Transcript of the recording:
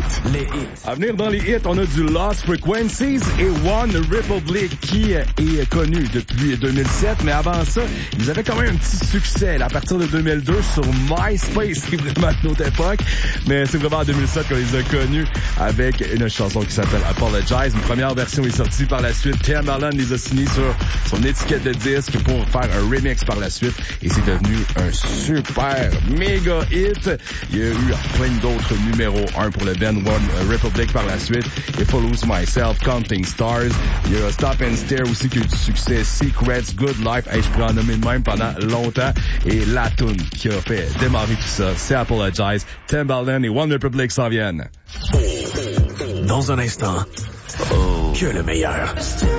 Les hits. À venir dans les hits, on a du Lost Frequencies et One Republic qui est connu depuis 2007. Mais avant ça, ils avaient quand même un petit succès là, à partir de 2002 sur MySpace. C'est vraiment une autre époque. Mais c'est vraiment en 2007 qu'on les a connus avec une chanson qui s'appelle Apologize. Une première version est sortie par la suite. Timbaland les a signés sur son étiquette de disque pour faire un remix par la suite. Et c'est devenu un super méga hit. Il y a eu plein d'autres numéros 1 pour le band One Republic par la suite. Il faut Lose Myself, Counting Stars. Il y a Stop and Stare aussi qui a eu du succès. Secrets, Good Life. Hey, je pourrais en nommer de même pendant longtemps. Et la tune qui a fait démarrer tout ça, c'est Apologize. Timbaland et One Republic s'en viennent. Dans un instant, que le meilleur.